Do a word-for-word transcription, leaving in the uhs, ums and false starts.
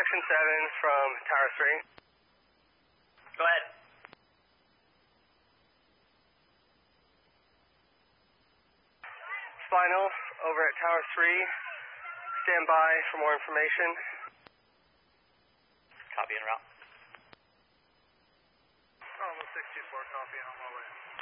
Section seven from Tower three. Go ahead. Spinal, over at Tower three. Stand by for more information. Copy en route. Almost six two four, copy, on my way.